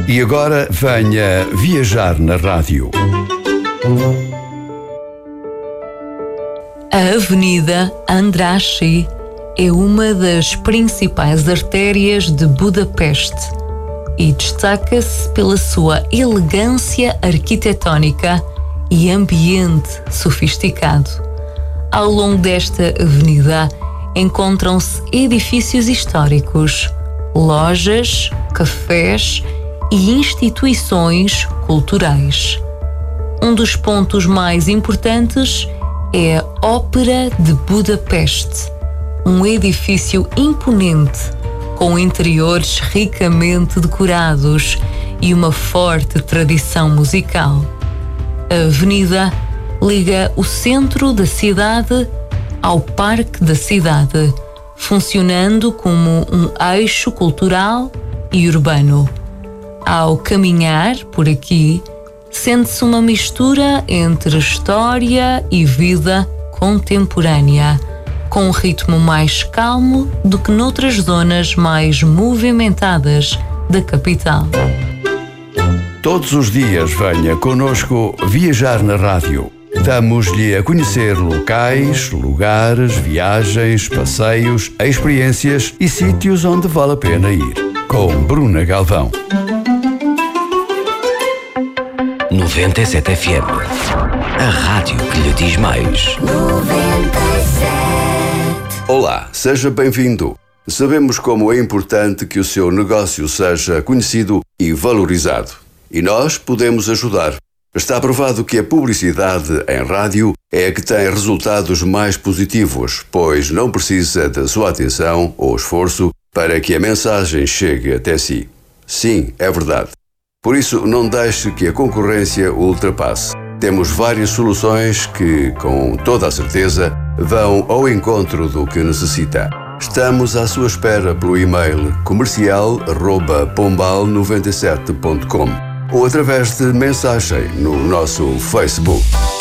E agora venha viajar na rádio. A Avenida Andrássy é uma das principais artérias de Budapeste e destaca-se pela sua elegância arquitetónica e ambiente sofisticado. Ao longo desta avenida encontram-se edifícios históricos, lojas, cafés e instituições culturais. Um dos pontos mais importantes é a Ópera de Budapeste, um edifício imponente, com interiores ricamente decorados e uma forte tradição musical. A avenida liga o centro da cidade ao Parque da Cidade, funcionando como um eixo cultural e urbano. Ao caminhar por aqui, sente-se uma mistura entre história e vida contemporânea, com um ritmo mais calmo do que noutras zonas mais movimentadas da capital. Todos os dias venha connosco viajar na rádio. Damos-lhe a conhecer locais, lugares, viagens, passeios, experiências e sítios onde vale a pena ir. Com Bruna Galvão. 97 FM. A rádio que lhe diz mais. 97. Olá, seja bem-vindo. Sabemos como é importante que o seu negócio seja conhecido e valorizado. E nós podemos ajudar. Está provado que a publicidade em rádio é a que tem resultados mais positivos, pois não precisa da sua atenção ou esforço para que a mensagem chegue até si. Sim, é verdade. Por isso, não deixe que a concorrência o ultrapasse. Temos várias soluções que, com toda a certeza, vão ao encontro do que necessita. Estamos à sua espera pelo e-mail comercial@pombal97.com ou através de mensagem no nosso Facebook.